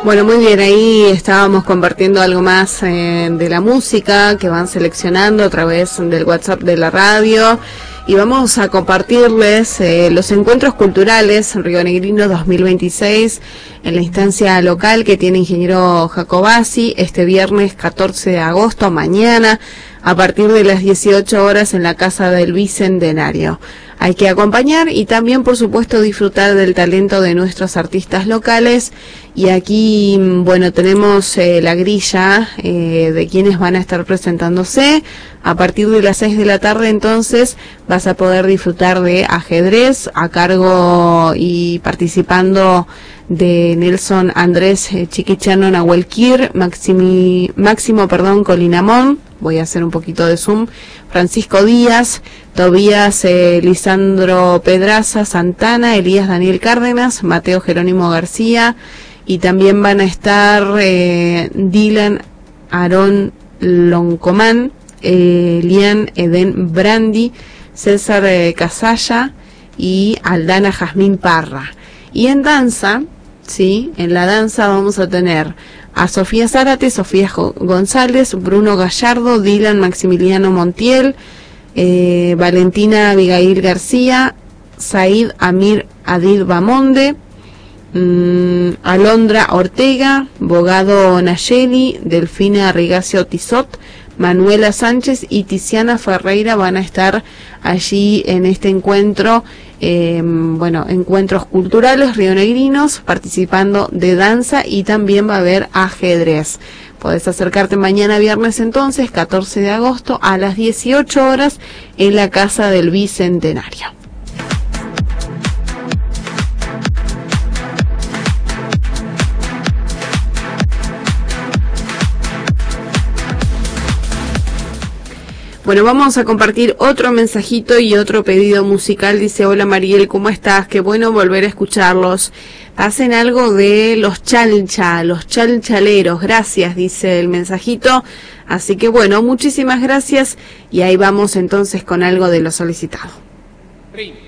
Bueno, muy bien, ahí estábamos compartiendo algo más de la música que van seleccionando a través del WhatsApp de la radio, y vamos a compartirles los encuentros culturales Rionegrinos 2026 en la instancia local que tiene ingeniero Jacobasi este viernes 14 de agosto, mañana, a partir de las 18 horas en la Casa del Bicentenario. Hay que acompañar y también, por supuesto, disfrutar del talento de nuestros artistas locales. Y aquí, bueno, tenemos la grilla de quienes van a estar presentándose. A partir de las 6 de la tarde, entonces, vas a poder disfrutar de ajedrez a cargo y participando de Nelson Andrés Chiquichano Nahuelquir, Máximo Colinamón. Voy a hacer un poquito de zoom. Francisco Díaz, Tobías Lisandro Pedraza Santana, Elías Daniel Cárdenas, Mateo Jerónimo García, y también van a estar Dylan Aarón Loncomán, Lian Eden Brandi, César Casalla y Aldana Jazmín Parra. Y en danza, sí, en la danza vamos a tener a Sofía Zárate, Sofía González, Bruno Gallardo, Dylan Maximiliano Montiel, Valentina Abigail García, Said Amir Adid Bamonde, Alondra Ortega, Bogado Nayeli, Delfina Rigacio Tizot, Manuela Sánchez y Tiziana Ferreira van a estar allí en este encuentro, encuentros culturales rionegrinos, participando de danza, y también va a haber ajedrez. Podés acercarte mañana viernes entonces, 14 de agosto, a las 18 horas en la Casa del Bicentenario. Bueno, vamos a compartir otro mensajito y otro pedido musical. Dice: hola Mariel, ¿cómo estás? Qué bueno volver a escucharlos. Hacen algo de los chalchaleros. Gracias, dice el mensajito. Así que bueno, muchísimas gracias. Y ahí vamos entonces con algo de lo solicitado.